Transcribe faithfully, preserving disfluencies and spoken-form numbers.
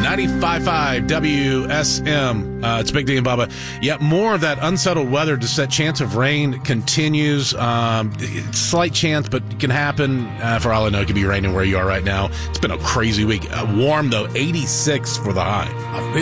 ninety-five point five W S M. Uh, it's Big D and Bubba. Yet more of that unsettled weather. Just that chance of rain continues. Um, it's slight chance, but it can happen. Uh, for all I know, it could be raining where you are right now. It's been a crazy week. Uh, warm, though, eighty-six for the high.